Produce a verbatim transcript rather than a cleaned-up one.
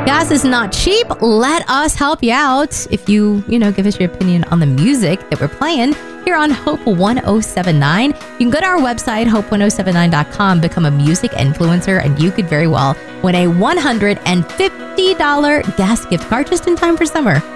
Gas is not cheap. Let us help you out. If you, you know, give us your opinion on the music that we're playing here on Hope one oh seven nine. You can go to our website, hope one oh seven nine dot com, become a music influencer, and you could very well win a one hundred fifty dollars gas gift card just in time for summer.